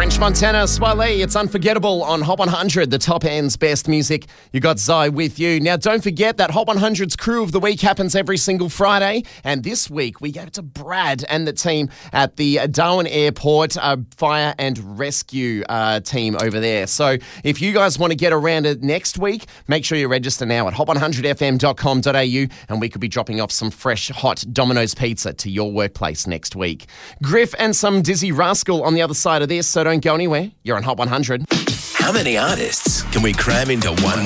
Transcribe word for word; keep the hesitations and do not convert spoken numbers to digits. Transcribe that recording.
French Montana, Soirée, it's unforgettable on Hot one hundred, the top end's best music. You got Zai with you. Now, don't forget that Hot one hundred's Crew of the Week happens every single Friday. And this week, we gave it to Brad and the team at the Darwin Airport uh, Fire and Rescue uh, team over there. So if you guys want to get around it next week, make sure you register now at hot one hundred f m dot com dot a u and we could be dropping off some fresh, hot Domino's pizza to your workplace next week. Griff and some Dizzy Rascal on the other side of this, so don't go anywhere. You're on Hot one hundred. How many artists can we cram into one